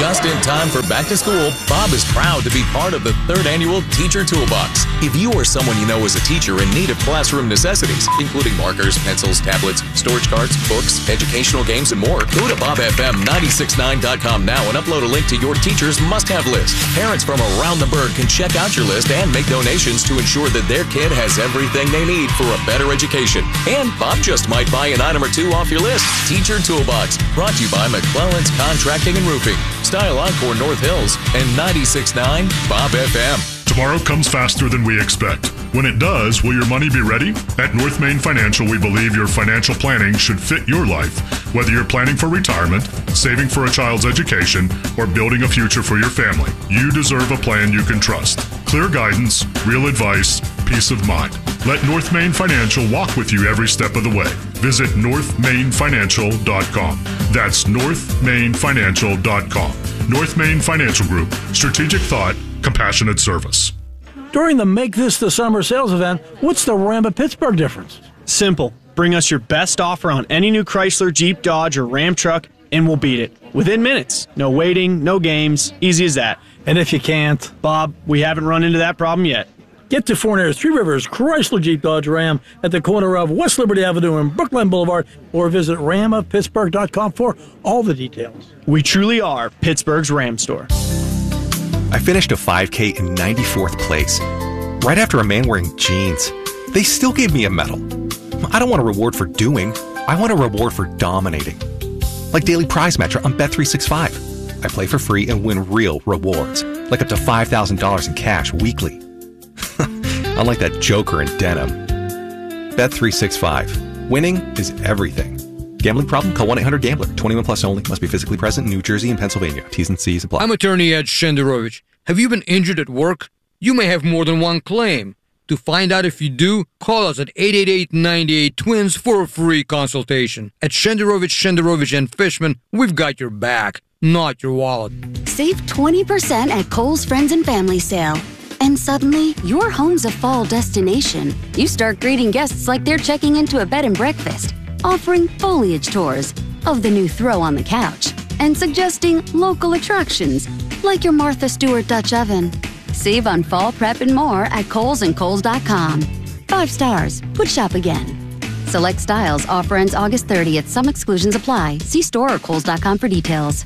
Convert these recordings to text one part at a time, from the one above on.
Just in time for back to school, Bob is proud to be part of the 3rd annual Teacher Toolbox. If you or someone you know is a teacher in need of classroom necessities, including markers, pencils, tablets, storage cards, books, educational games, and more, go to bobfm969.com now and upload a link to your teacher's must-have list. Parents from around the burg can check out your list and make donations to ensure that their kid has everything they need for a better education. And Bob just might buy an item or two off your list. Teacher Toolbox, brought to you by McClellan's Contracting and Roofing, Style Encore North Hills, and 96.9 Bob FM. Tomorrow comes faster than we expect. When it does, will your money be ready? At North Main Financial, we believe your financial planning should fit your life. Whether you're planning for retirement, saving for a child's education, or building a future for your family, you deserve a plan you can trust. Clear guidance, real advice, peace of mind. Let North Main Financial walk with you every step of the way. Visit northmainfinancial.com. That's northmainfinancial.com. North Main Financial Group. Strategic thought, compassionate service. During the Make This the Summer sales event, what's the Ram of Pittsburgh difference? Simple. Bring us your best offer on any new Chrysler, Jeep, Dodge, or Ram truck, and we'll beat it. Within minutes. No waiting, no games. Easy as that. And if you can't? Bob, we haven't run into that problem yet. Get to Fournier's Three Rivers Chrysler Jeep Dodge Ram at the corner of West Liberty Avenue and Brookline Boulevard, or visit ramofpittsburgh.com for all the details. We truly are Pittsburgh's Ram store. I finished a 5K in 94th place, right after a man wearing jeans. They still gave me a medal. I don't want a reward for doing. I want a reward for dominating. Like Daily Prize Match on Bet365. I play for free and win real rewards, like up to $5,000 in cash weekly. Unlike that joker in denim. Bet365. Winning is everything. Gambling problem? Call 1-800-GAMBLER. 21 plus only. Must be physically present in New Jersey and Pennsylvania. T's and C's apply. I'm attorney Ed Shenderovich. Have you been injured at work? You may have more than one claim. To find out if you do, call us at 888-98-TWINS for a free consultation. At Shenderovich and Fishman, we've got your back, not your wallet. Save 20% at Kohl's Friends and Family Sale. And suddenly, your home's a fall destination. You start greeting guests like they're checking into a bed and breakfast, offering foliage tours of the new throw on the couch, and suggesting local attractions like your Martha Stewart Dutch oven. Save on fall prep and more at Kohl's and Kohl's.com. 5 stars. Would shop again. Select styles. Offer ends August 30th. Some exclusions apply. See store or Kohl's.com for details.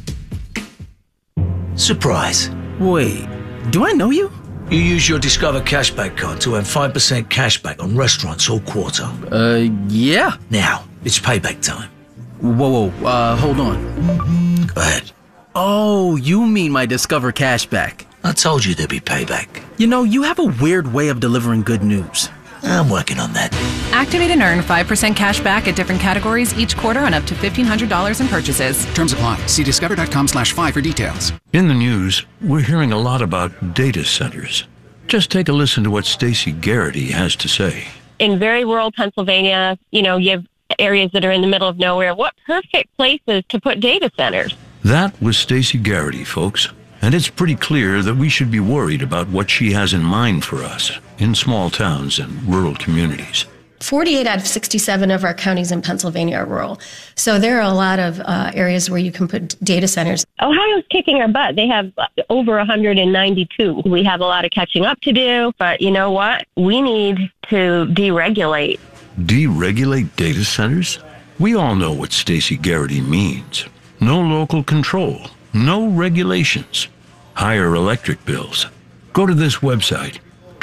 Surprise. Wait, do I know you? You use your Discover Cashback card to earn 5% cashback on restaurants all quarter. Yeah. Now, it's payback time. Whoa, hold on. Go ahead. Oh, you mean my Discover Cashback. I told you there'd be payback. You know, you have a weird way of delivering good news. I'm working on that. Activate and earn 5% cash back at different categories each quarter on up to $1,500 in purchases. Terms apply. See discover.com/5 for details. In the news, we're hearing a lot about data centers. Just take a listen to what Stacey Garrity has to say. In very rural Pennsylvania, you have areas that are in the middle of nowhere. What perfect places to put data centers? That was Stacey Garrity, folks. And it's pretty clear that we should be worried about what she has in mind for us in small towns and rural communities. 48 out of 67 of our counties in Pennsylvania are rural. So there are a lot of areas where you can put data centers. Ohio's kicking our butt. They have over 192. We have a lot of catching up to do, but you know what? We need to deregulate. Deregulate data centers? We all know what Stacey Garrity means. No local control, no regulations, higher electric bills. Go to this website,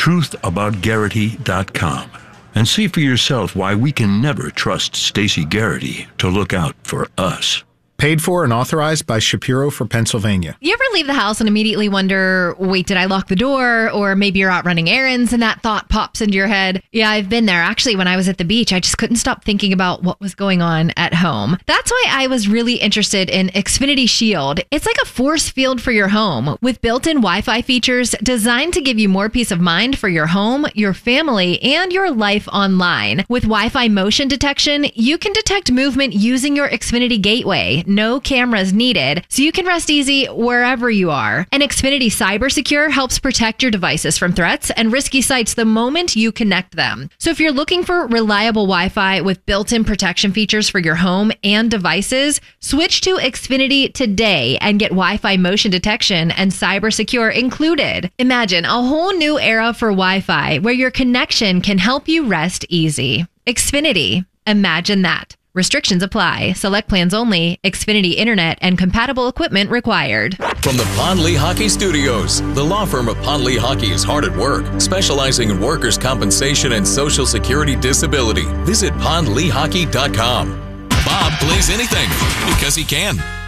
truthaboutgarrity.com, and see for yourself why we can never trust Stacey Garrity to look out for us. Paid for and authorized by Shapiro for Pennsylvania. You ever leave the house and immediately wonder, wait, did I lock the door? Or maybe you're out running errands and that thought pops into your head. Yeah, I've been there. Actually, when I was at the beach, I just couldn't stop thinking about what was going on at home. That's why I was really interested in Xfinity Shield. It's like a force field for your home with built-in Wi-Fi features designed to give you more peace of mind for your home, your family, and your life online. With Wi-Fi motion detection, you can detect movement using your Xfinity gateway. no cameras needed, so you can rest easy wherever you are. And Xfinity CyberSecure helps protect your devices from threats and risky sites the moment you connect them. So if you're looking for reliable Wi-Fi with built-in protection features for your home and devices, switch to Xfinity today and get Wi-Fi motion detection and CyberSecure included. Imagine a whole new era for Wi-Fi where your connection can help you rest easy. Xfinity. Imagine that. Restrictions apply. Select plans only. Xfinity Internet and compatible equipment required. From the Pond Lehocky Studios, the law firm of Pond Lehocky is hard at work, specializing in workers' compensation and Social Security disability. Visit pondlehocky.com. Bob plays anything because he can.